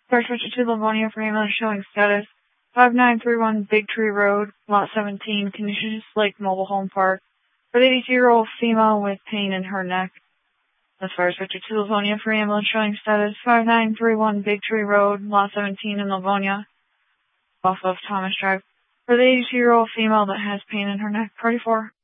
First switch to Livonia for ambulance showing status 5931 Big Tree Road, Lot 17, Canisius Lake Mobile Home Park. For the 82-year-old female with pain in her neck. As far as switch to Livonia for ambulance showing status 5931 Big Tree Road, Lot 17 in Livonia, off of Thomas Drive. For the 82-year-old female that has pain in her neck. Party 4.